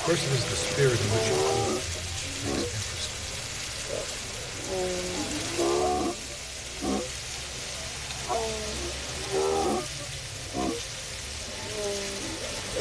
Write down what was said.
course, it is the spirit in which you hold it which makes it interesting.